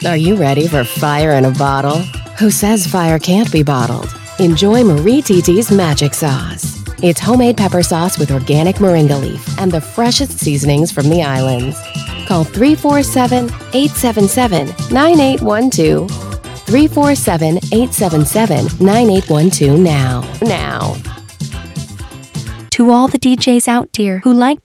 Are you ready for fire in a bottle? Who says fire can't be bottled? Enjoy Marie Titi's Magic Sauce. It's homemade pepper sauce with organic moringa leaf and the freshest seasonings from the islands. Call 347-877-9812. 347-877-9812 now. To all the DJs out there who like